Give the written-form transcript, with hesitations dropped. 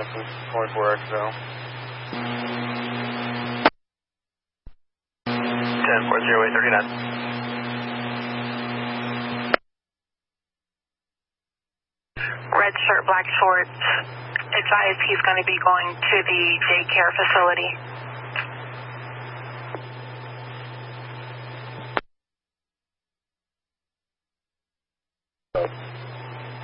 Census 24XO. 10-40839. Red shirt, black shorts. Advise he's going to be going to the daycare facility.